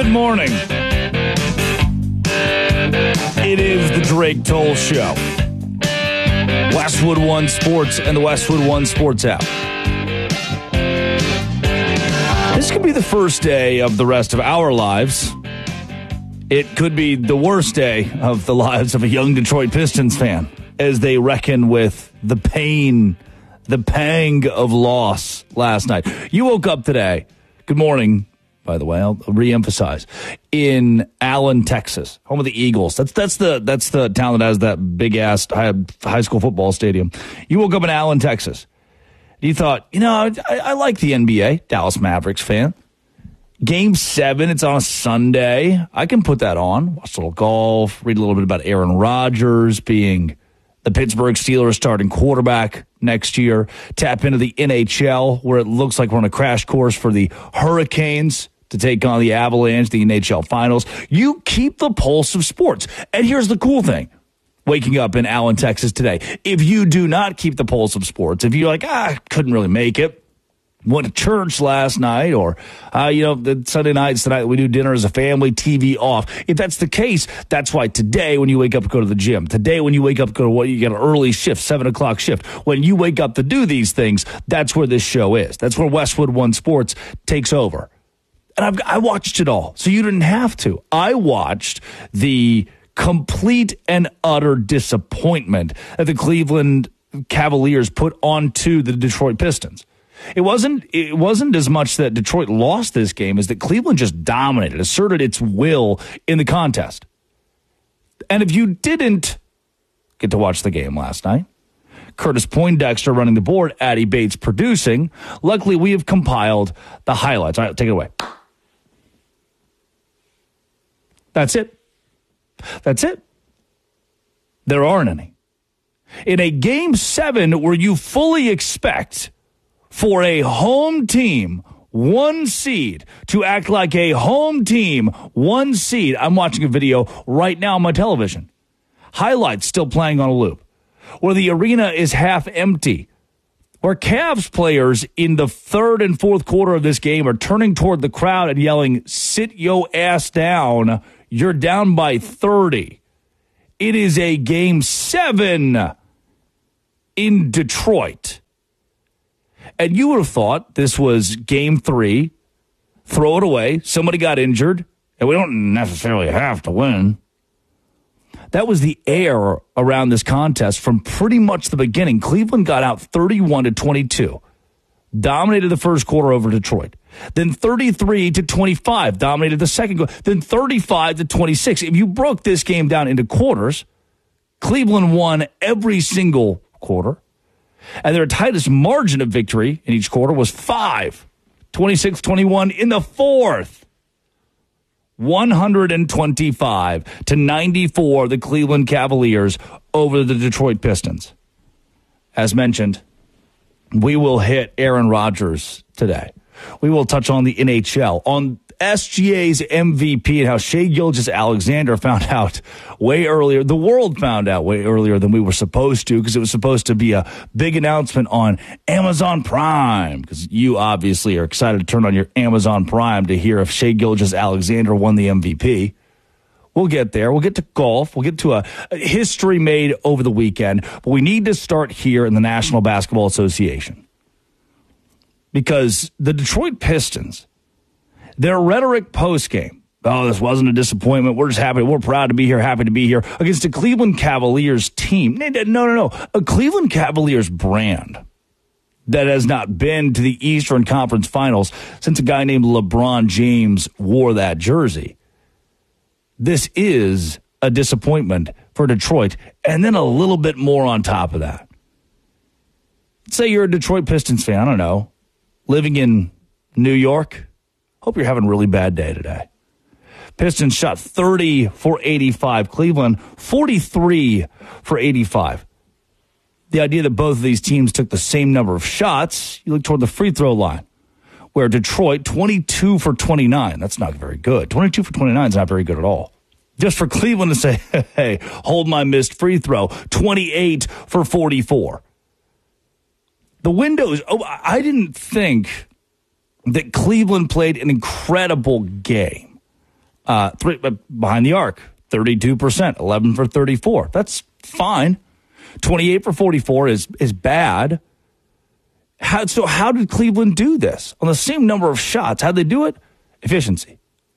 morning. It is the Drake Toll Show. Westwood One Sports and the Westwood One Sports app. This could be the first day of the rest of our lives. It could be the worst day of the lives of a young Detroit Pistons fan as they reckon with the pain, the pang of loss last night. You woke up today. Good morning, by the way. I'll reemphasize. In Allen, Texas, home of the Eagles. That's the town that has that big ass high school football stadium. You woke up in Allen, Texas. You thought, I like the NBA. Dallas Mavericks fan. Game 7, it's on a Sunday. I can put that on. Watch a little golf. Read a little bit about Aaron Rodgers being the Pittsburgh Steelers starting quarterback next year. Tap into the NHL, where it looks like we're on a crash course for the Hurricanes to take on the Avalanche, the NHL Finals. You keep the pulse of sports. And here's the cool thing. Waking up in Allen, Texas today. If you do not keep the pulse of sports, if you're like, couldn't really make it, went to church last night, or, the Sunday nights tonight, we do dinner as a family, TV off. If that's the case, that's why today when you wake up to go to the gym, today when you wake up to go to you get an early shift, 7 o'clock shift, when you wake up to do these things, that's where this show is. That's where Westwood One Sports takes over. And I watched it all, so you didn't have to. I watched the complete and utter disappointment that the Cleveland Cavaliers put onto the Detroit Pistons. It wasn't as much that Detroit lost this game as that Cleveland just dominated, asserted its will in the contest. And if you didn't get to watch the game last night, Curtis Poindexter running the board, Addy Bates producing, luckily we have compiled the highlights. All right, take it away. That's it. That's it. There aren't any. In a Game 7 where you fully expect for a home team, 1 seed, to act like a home team, 1 seed. I'm watching a video right now on my television. Highlights still playing on a loop. Where the arena is half empty. Where Cavs players in the third and fourth quarter of this game are turning toward the crowd and yelling, "Sit yo ass down. You're down by 30. It is a Game 7 in Detroit. And you would have thought this was Game 3, throw it away, somebody got injured, and we don't necessarily have to win. That was the air around this contest from pretty much the beginning. Cleveland got out 31-22, dominated the first quarter over Detroit. Then 33-25, dominated the second quarter. Then 35-26. If you broke this game down into quarters, Cleveland won every single quarter. And their tightest margin of victory in each quarter was 5, 26-21 in the fourth. 125-94, the Cleveland Cavaliers over the Detroit Pistons. As mentioned, we will hit Aaron Rodgers today. We will touch on the NHL, on SGA's MVP and how Shai Gilgeous-Alexander found out way earlier. The world found out way earlier than we were supposed to, because it was supposed to be a big announcement on Amazon Prime, because you obviously are excited to turn on your Amazon Prime to hear if Shai Gilgeous-Alexander won the MVP. We'll get there. We'll get to golf. We'll get to a history made over the weekend. But we need to start here in the National Basketball Association, because the Detroit Pistons, their rhetoric post-game, this wasn't a disappointment. We're just happy. We're proud to be here, happy to be here, against a Cleveland Cavaliers team. No. A Cleveland Cavaliers brand that has not been to the Eastern Conference Finals since a guy named LeBron James wore that jersey. This is a disappointment for Detroit, and then a little bit more on top of that. Say you're a Detroit Pistons fan, I don't know, living in New York. Hope you're having a really bad day today. Pistons shot 30 for 85. Cleveland, 43 for 85. The idea that both of these teams took the same number of shots, you look toward the free throw line, where Detroit, 22 for 29. That's not very good. 22 for 29 is not very good at all. Just for Cleveland to say, hey, hold my missed free throw, 28 for 44. The windows, I didn't think that Cleveland played an incredible game. behind the arc, 32%, 11 for 34. That's fine. 28 for 44 is bad. So how did Cleveland do this? On the same number of shots, how'd they do it? Efficiency.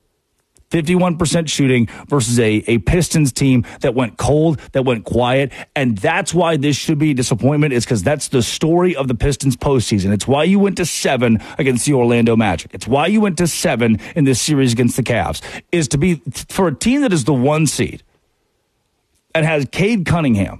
51% shooting versus a Pistons team that went cold, that went quiet. And that's why this should be a disappointment, is because that's the story of the Pistons postseason. It's why you went to 7 against the Orlando Magic. It's why you went to 7 in this series against the Cavs, is to be for a team that is the 1 seed and has Cade Cunningham,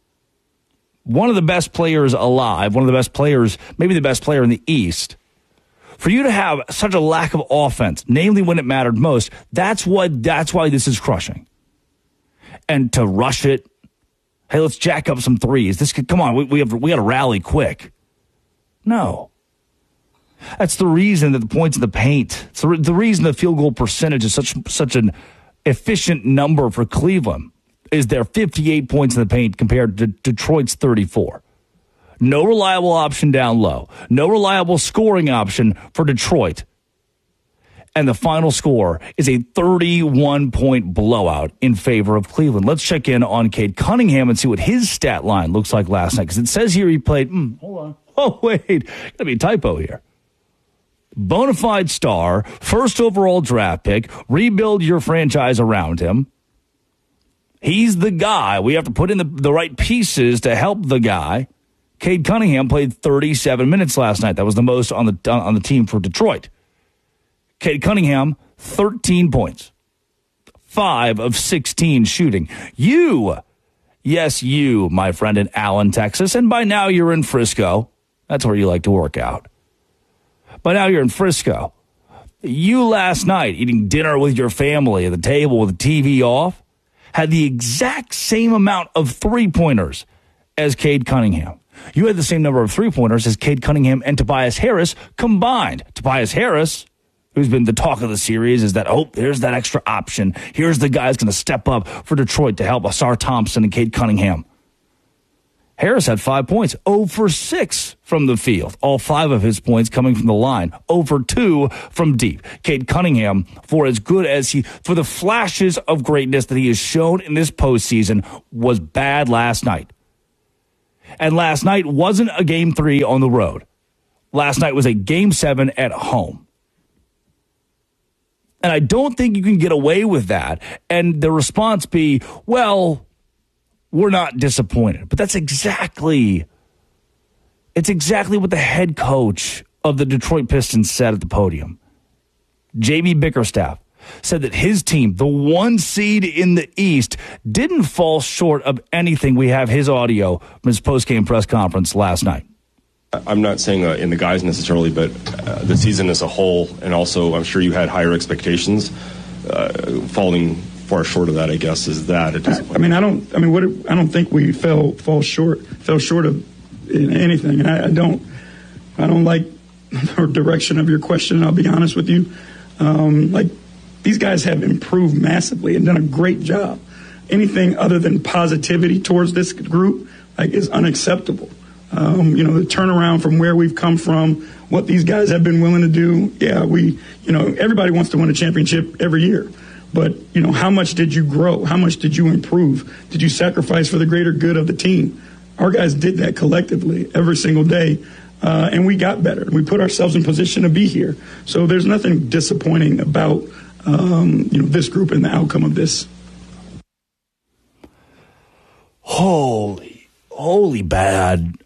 one of the best players alive, one of the best players, maybe the best player in the East. For you to have such a lack of offense, namely when it mattered most, that's why this is crushing. And to rush it, hey, let's jack up some threes. Come on, we got to rally quick. No. That's the reason that the points in the paint, it's the reason the field goal percentage is such an efficient number for Cleveland, is their 58 points in the paint compared to Detroit's 34. No reliable option down low. No reliable scoring option for Detroit. And the final score is a 31-point blowout in favor of Cleveland. Let's check in on Cade Cunningham and see what his stat line looks like last night. Because it says here he played, hold on. Oh, wait. Gotta be a typo here. Bonafide star, first overall draft pick, rebuild your franchise around him. He's the guy. We have to put in the right pieces to help the guy. Cade Cunningham played 37 minutes last night. That was the most on the team for Detroit. Cade Cunningham, 13 points. 5 of 16 shooting. Yes, you, my friend in Allen, Texas, and by now you're in Frisco. That's where you like to work out. By now you're in Frisco. You last night, eating dinner with your family at the table with the TV off, had the exact same amount of three-pointers as Cade Cunningham. You had the same number of three-pointers as Cade Cunningham and Tobias Harris combined. Tobias Harris, who's been the talk of the series, is that, here's that extra option. Here's the guy who's going to step up for Detroit to help Asar Thompson and Cade Cunningham. Harris had 5 points, 0 for 6 from the field. All 5 of his points coming from the line, 0 for 2 from deep. Cade Cunningham, for the flashes of greatness that he has shown in this postseason, was bad last night. And last night wasn't a game 3 on the road. Last night was a game 7 at home. And I don't think you can get away with that. And the response be, well, we're not disappointed. But it's exactly what the head coach of the Detroit Pistons said at the podium. J.B. Bickerstaff said that his team, the 1 seed in the East, didn't fall short of anything. We have his audio from his post-game press conference last night. I'm not saying in the guys necessarily, but the season as a whole, and also I'm sure you had higher expectations, falling far short of that, I guess, is that. I don't think we fell short of anything, and I don't like the direction of your question. I'll be honest with you. These guys have improved massively and done a great job. Anything other than positivity towards this group is unacceptable. The turnaround from where we've come from, what these guys have been willing to do. Yeah, everybody wants to win a championship every year. But, how much did you grow? How much did you improve? Did you sacrifice for the greater good of the team? Our guys did that collectively every single day. And we got better. We put ourselves in position to be here. So there's nothing disappointing about, this group and the outcome of this. Holy bad.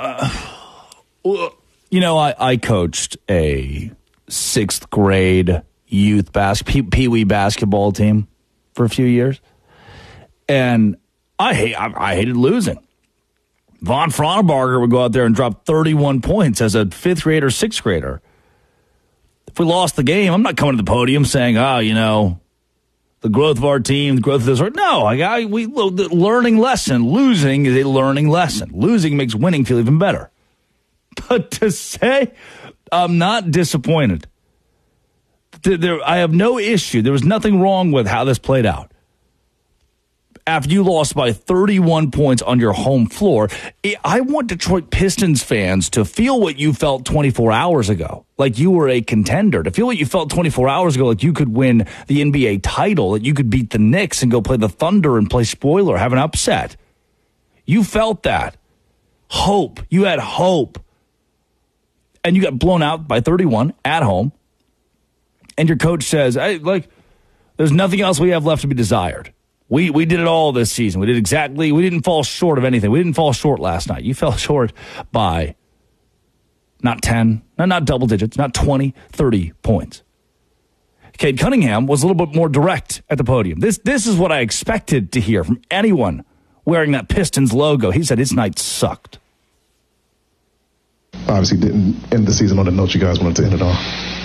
I coached a 6th grade youth pee-wee basketball team for a few years. And I hated losing. Von Frauenbarger would go out there and drop 31 points as a 5th grader, 6th grader. If we lost the game, I'm not coming to the podium saying, the growth of our team, the growth of this. No, the learning lesson. Losing is a learning lesson. Losing makes winning feel even better. But to say I'm not disappointed, I have no issue. There was nothing wrong with how this played out. after you lost by 31 points on your home floor. I want Detroit Pistons fans to feel what you felt 24 hours ago, like you were a contender, to feel what you felt 24 hours ago, like you could win the NBA title, that you could beat the Knicks and go play the Thunder and play spoiler, have an upset. You felt that. Hope. You had hope. And you got blown out by 31 at home. And your coach says, hey, there's nothing else we have left to be desired. We did it all this season. We didn't fall short of anything. We didn't fall short last night. You fell short by not 10, not double digits, not 20, 30 points. Cade Cunningham was a little bit more direct at the podium. This is what I expected to hear from anyone wearing that Pistons logo. He said his night sucked. Obviously didn't end the season on the note you guys wanted to end it on.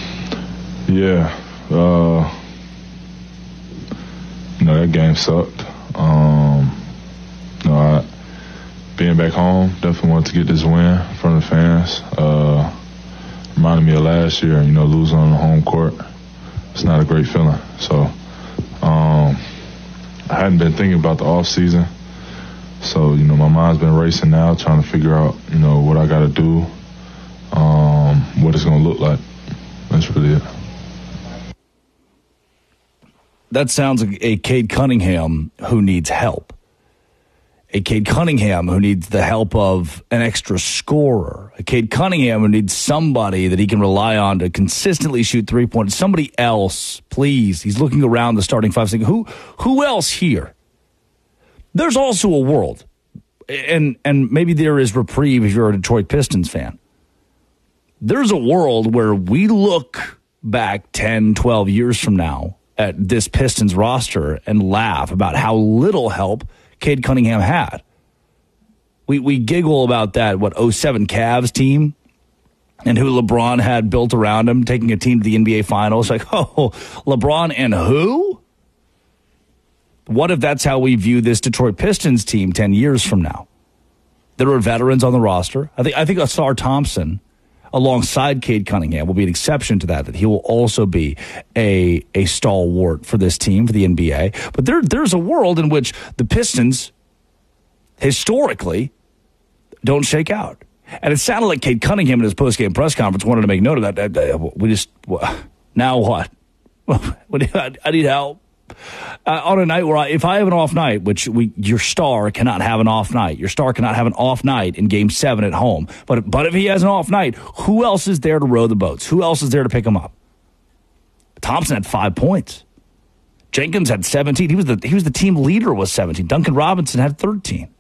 Yeah. That game sucked. Being back home, definitely wanted to get this win from the fans. Reminded me of last year, losing on the home court. It's not a great feeling. So I hadn't been thinking about the off season. So, my mind's been racing now, trying to figure out, what I got to do, what it's going to look like. That's really it. That sounds like a Cade Cunningham who needs help. A Cade Cunningham who needs the help of an extra scorer. A Cade Cunningham who needs somebody that he can rely on to consistently shoot 3-pointers. Somebody else, please. He's looking around the starting five, saying, who else here? There's also a world, and maybe there is reprieve if you're a Detroit Pistons fan. There's a world where we look back 10, 12 years from now at this Pistons roster and laugh about how little help Cade Cunningham had. We giggle about that, 07 Cavs team and who LeBron had built around him, taking a team to the NBA Finals. Like, LeBron and who? What if that's how we view this Detroit Pistons team 10 years from now? There are veterans on the roster. I think Ausar Thompson, alongside Cade Cunningham, will be an exception to that he will also be a stalwart for this team, for the NBA. But there's a world in which the Pistons, historically, don't shake out. And it sounded like Cade Cunningham in his postgame press conference wanted to make note of that. Now what? I need help. On a night where if I have an off night, your star cannot have an off night. Your star cannot have an off night in Game 7 at home. But if he has an off night, who else is there to row the boats? Who else is there to pick him up? Thompson had 5 points. Jenkins had 17. He was the team leader with 17. Duncan Robinson had 13.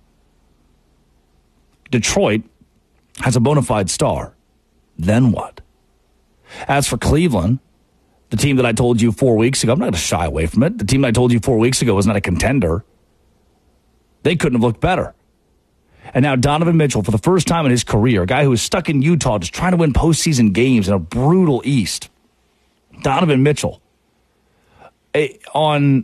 Detroit has a bona fide star. Then what? As for Cleveland, the team that I told you 4 weeks ago, I'm not going to shy away from it. The team I told you 4 weeks ago was not a contender. They couldn't have looked better. And now Donovan Mitchell, for the first time in his career, a guy who was stuck in Utah just trying to win postseason games in a brutal East. Donovan Mitchell, on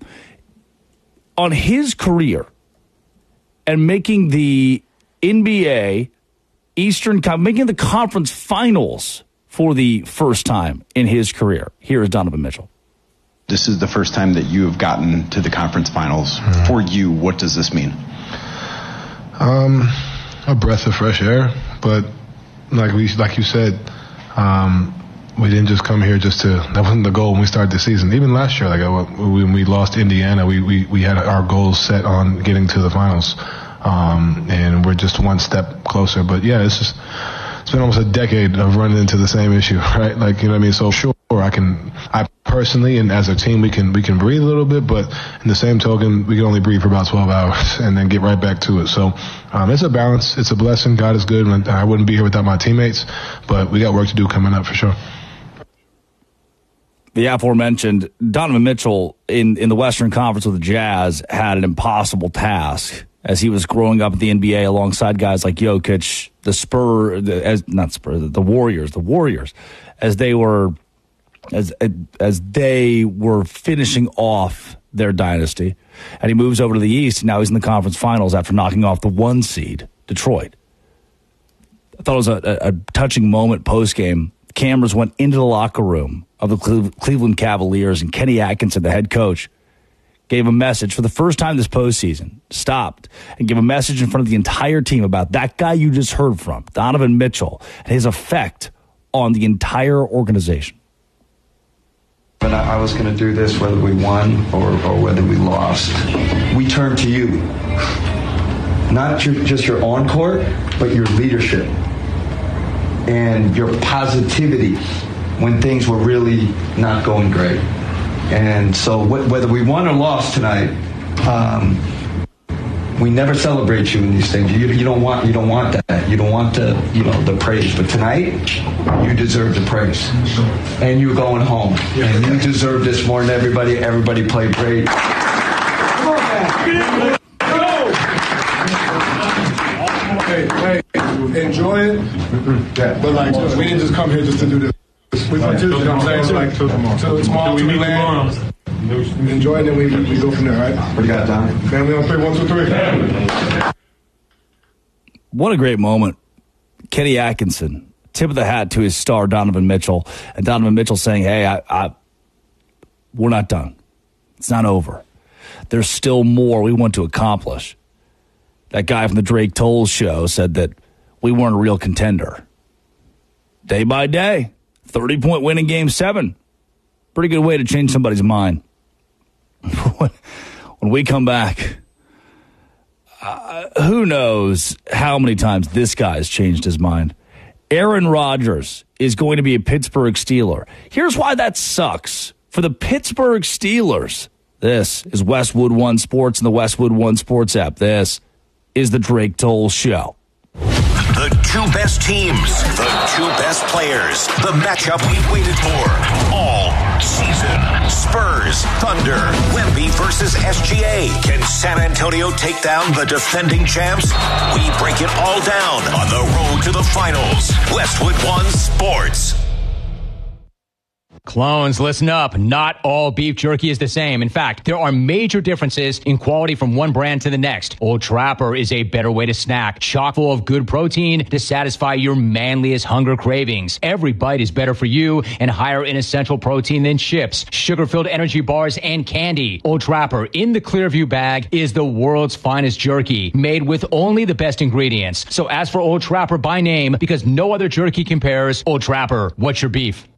his career and making the NBA making the conference finals for the first time in his career. Here is Donovan Mitchell. This is the first time that you have gotten to the conference finals. For you, what does this mean? A breath of fresh air, but like you said, we didn't just come here that wasn't the goal when we started the season. Even last year, when we lost Indiana, we had our goals set on getting to the finals, and we're just one step closer. But yeah, it's been almost a decade of running into the same issue, right? So sure, I personally and as a team, we can breathe a little bit, but in the same token, we can only breathe for about 12 hours and then get right back to it. So it's a balance. It's a blessing. God is good. I wouldn't be here without my teammates, but we got work to do coming up for sure. The aforementioned Donovan Mitchell in the Western Conference with the Jazz had an impossible task as he was growing up at the NBA alongside guys like Jokic, the Warriors, as they were finishing off their dynasty. And he moves over to the East, and now he's in the conference finals after knocking off the 1 seed, Detroit. I thought it was a touching moment post-game. Cameras went into the locker room of the Cleveland Cavaliers, and Kenny Atkinson, the head coach, gave a message for the first time this postseason, stopped and gave a message in front of the entire team about that guy you just heard from, Donovan Mitchell, and his effect on the entire organization. But I was going to do this whether we won or whether we lost. We turn to you. Not just your on-court, but your leadership and your positivity when things were really not going great. And so whether we won or lost tonight, we never celebrate you in these things. You don't want that. You don't want the praise. But tonight, you deserve the praise. And you're going home. And you deserve this more than everybody. Everybody played great. Come on, man. Hey, enjoy it. Yeah. But like, we didn't just come here just to do this. We went to tomorrow. We meet tomorrow. Enjoy it, and we go from there, right? What do you got, Don? Family on 3, 1, 2, 3. What a great moment. Kenny Atkinson, tip of the hat to his star, Donovan Mitchell. And Donovan Mitchell saying, hey, we're not done. It's not over. There's still more we want to accomplish. That guy from the Drake Tolles show said that we weren't a real contender. Day by day, 30-point win in Game 7. Pretty good way to change somebody's mind. When we come back, who knows how many times this guy's changed his mind. Aaron Rodgers is going to be a Pittsburgh Steeler. Here's why that sucks. For the Pittsburgh Steelers, this is Westwood One Sports and the Westwood One Sports app. This is the Drake Tolles Show. The two best teams, the two best players, the matchup we've waited for all season. Spurs, Thunder, Wemby versus SGA. Can San Antonio take down the defending champs? We break it all down on the road to the finals. Westwood One Sports. Clones, listen up. Not all beef jerky is the same. In fact, there are major differences in quality from one brand to the next. Old Trapper is a better way to snack, chock full of good protein to satisfy your manliest hunger cravings. Every bite is better for you and higher in essential protein than chips, sugar-filled energy bars, and candy. Old Trapper in the Clearview bag is the world's finest jerky, made with only the best ingredients. So ask for Old Trapper by name because no other jerky compares. Old Trapper, what's your beef?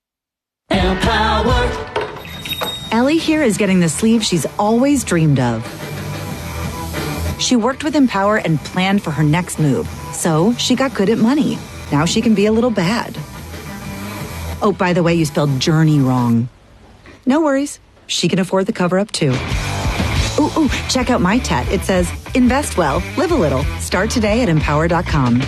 Empower. Ellie here is getting the sleeve she's always dreamed of. She worked with Empower and planned for her next move, so she got good at money. Now she can be a little bad. Oh, by the way, you spelled journey wrong. No worries. She can afford the cover-up, too. Ooh, check out my tat. It says, invest well, live a little. Start today at empower.com.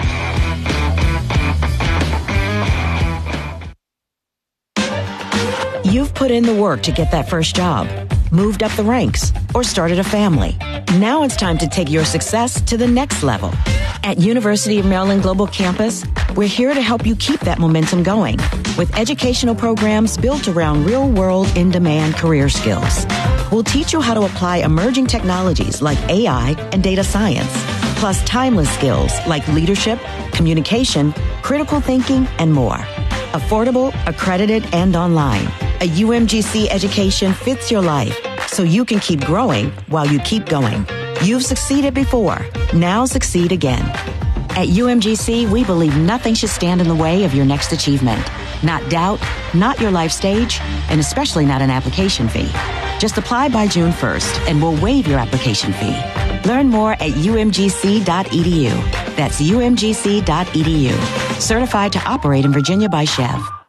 You've put in the work to get that first job, moved up the ranks, or started a family. Now it's time to take your success to the next level. At University of Maryland Global Campus, we're here to help you keep that momentum going with educational programs built around real-world, in-demand career skills. We'll teach you how to apply emerging technologies like AI and data science, plus timeless skills like leadership, communication, critical thinking, and more. Affordable, accredited, and online. A UMGC education fits your life, so you can keep growing while you keep going. You've succeeded before. Now succeed again. At UMGC, we believe nothing should stand in the way of your next achievement. Not doubt, not your life stage, and especially not an application fee. Just apply by June 1st, and we'll waive your application fee. Learn more at umgc.edu. That's umgc.edu. Certified to operate in Virginia by Chev.